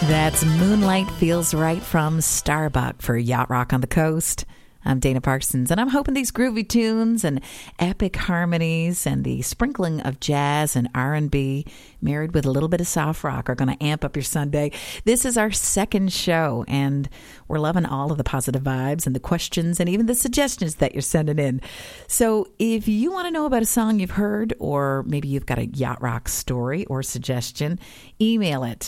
That's Moonlight Feels Right from Starbuck for Yacht Rock on the Coast. I'm Dana Parsons, and I'm hoping these groovy tunes and epic harmonies and the sprinkling of jazz and R&B married with a little bit of soft rock are going to amp up your Sunday. This is our second show, and we're loving all of the positive vibes and the questions and even the suggestions that you're sending in. So if you want to know about a song you've heard, or maybe you've got a Yacht Rock story or suggestion, email it,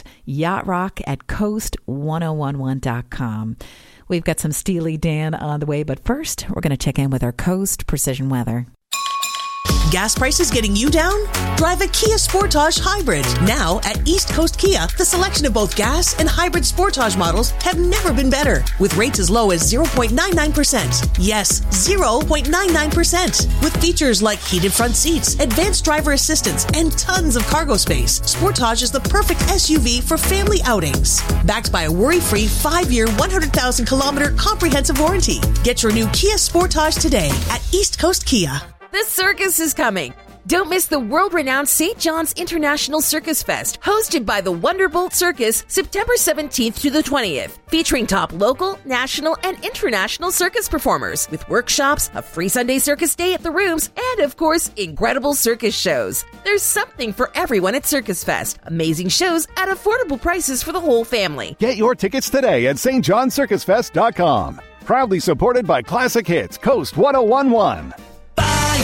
yachtrock@coast1011.com. We've got some Steely Dan on the way, but first, we're going to check in with our Coast Precision Weather. Gas prices getting you down? Drive a Kia Sportage Hybrid. Now at East Coast Kia, the selection of both gas and hybrid Sportage models have never been better. With rates as low as 0.99%. Yes, 0.99%. With features like heated front seats, advanced driver assistance, and tons of cargo space, Sportage is the perfect SUV for family outings. Backed by a worry-free 5-year, 100,000-kilometer comprehensive warranty. Get your new Kia Sportage today at East Coast Kia. The circus is coming. Don't miss the world-renowned St. John's International Circus Fest, hosted by the Wonderbolt Circus, September 17th to the 20th, featuring top local, national, and international circus performers, with workshops, a free Sunday circus day at the rooms, and, of course, incredible circus shows. There's something for everyone at Circus Fest. Amazing shows at affordable prices for the whole family. Get your tickets today at stjohncircusfest.com. Proudly supported by Classic Hits Coast 1011.